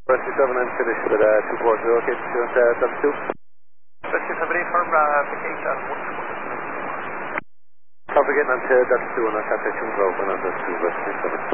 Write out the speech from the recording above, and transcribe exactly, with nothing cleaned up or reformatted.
Rescue seven, I'm finished with uh, two four zero, okay, two and uh, Delta two. Rescue seven, firm application one. Copy getting on to Delta two and I'll contact you and on Delta two, Rescue seven.